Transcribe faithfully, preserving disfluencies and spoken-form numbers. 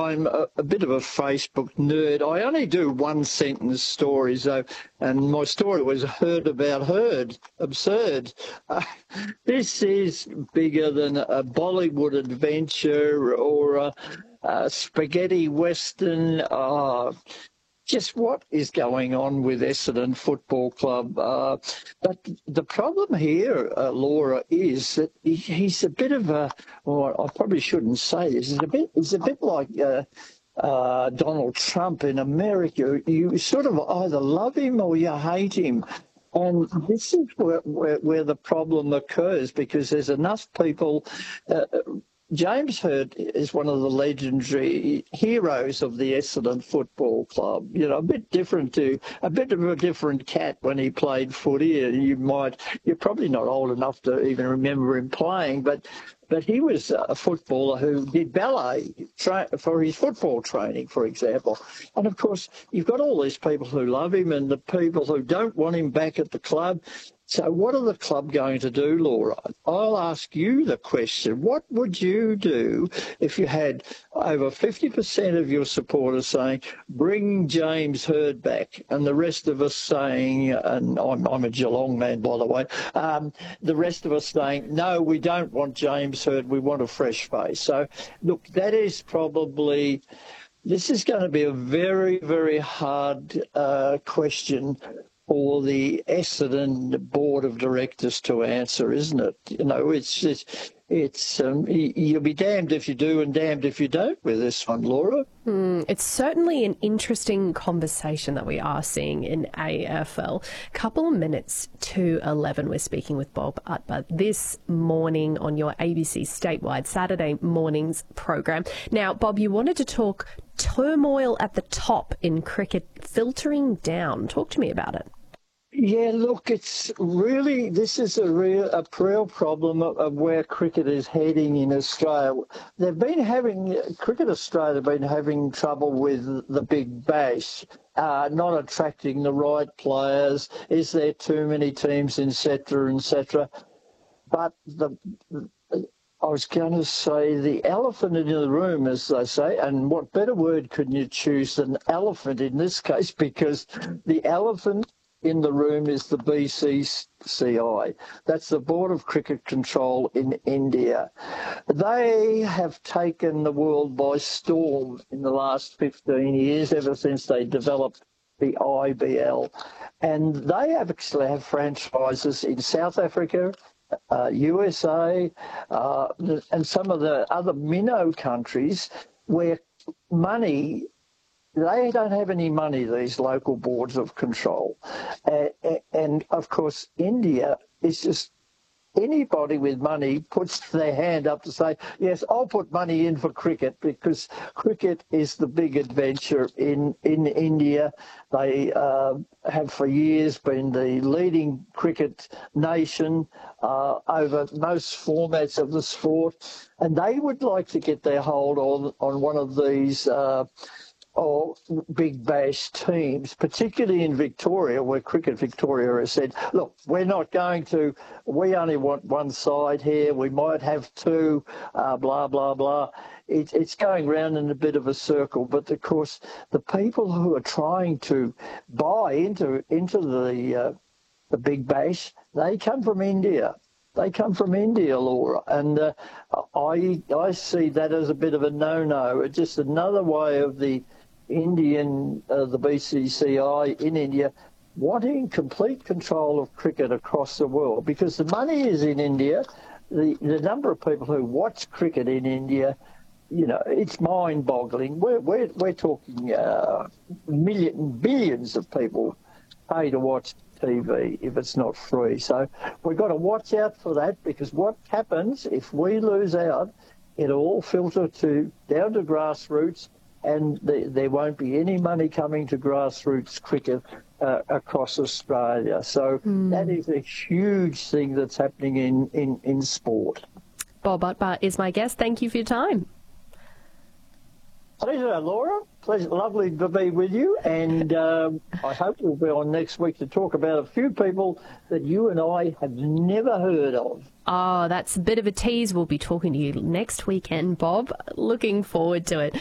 I'm a, a bit of a Facebook nerd. I only do one sentence stories, though, and my story was heard about herd. Absurd. Uh, this is bigger than a Bollywood adventure or a, a spaghetti western. Uh, just what is going on with Essendon Football Club? Uh, but the problem here, uh, Laura, is that he, he's a bit of a, well, I probably shouldn't say this, he's a bit, he's a bit like uh, uh, Donald Trump in America. You sort of either love him or you hate him. And this is where, where, where the problem occurs, because there's enough people. Uh, James Hird is one of the legendary heroes of the Essendon Football Club. You know, a bit different to, a bit of a different cat when he played footy. You might, you're probably not old enough to even remember him playing, but but he was a footballer who did ballet tra- for his football training, for example. And, of course, you've got all these people who love him and the people who don't want him back at the club. So what are the club going to do, Laura? I'll ask you the question. What would you do if you had over fifty percent of your supporters saying, bring James Hird back, and the rest of us saying, and I'm, I'm a Geelong man, by the way, um, the rest of us saying, no, we don't want James Hird, we want a fresh face. So, look, that is probably, this is going to be a very, very hard uh, question for the Essendon Board of Directors to answer, isn't it? You know, it's just, it's um, you'll be damned if you do and damned if you don't with this one, Laura. Mm, it's certainly an interesting conversation that we are seeing in A F L. Couple of minutes to eleven, we're speaking with Bob Utbah this morning on your A B C Statewide Saturday mornings program. Now, Bob, you wanted to talk turmoil at the top in cricket filtering down. Talk to me about it. Yeah, look, it's really, this is a real, a real problem of, of where cricket is heading in Australia. They've been having, Cricket Australia have been having trouble with the Big Bash, uh, not attracting the right players. Is there too many teams, et cetera, et cetera. But the, I was going to say the elephant in the room, as they say, and what better word could you choose than elephant in this case, because the elephant in the room is the B C C I. That's the Board of Cricket Control in India. They have taken the world by storm in the last fifteen years, ever since they developed the I B L. And they actually have franchises in South Africa, uh, U S A, uh, and some of the other minnow countries where money, they don't have any money, these local boards of control. Uh, and, of course, India is just, anybody with money puts their hand up to say, yes, I'll put money in for cricket, because cricket is the big adventure in, in India. They uh, have for years been the leading cricket nation uh, over most formats of the sport. And they would like to get their hold on, on one of these uh, or Big Bash teams, particularly in Victoria, where Cricket Victoria has said, look, we're not going to, we only want one side here, we might have two, uh, blah, blah, blah. It, it's going round in a bit of a circle, but of course the people who are trying to buy into into the uh, the Big Bash, they come from India. They come from India, Laura, and uh, I I see that as a bit of a no-no. It's just another way of the Indian, uh, the B C C I in India, wanting complete control of cricket across the world, because the money is in India. The, the number of people who watch cricket in India, you know, it's mind-boggling. We're, we're, we're talking uh, million, billions of people pay to watch T V if it's not free. So we've got to watch out for that, because what happens if we lose out, it'll all filter to down to grassroots, and the, there won't be any money coming to grassroots cricket uh, across Australia. So mm. that is a huge thing that's happening in, in, in sport. Bob Utbah is my guest. Thank you for your time. Pleasure, Laura. Pleasure, lovely to be with you, and um, I hope you'll be on next week to talk about a few people that you and I have never heard of. Oh, that's a bit of a tease. We'll be talking to you next weekend, Bob. Looking forward to it.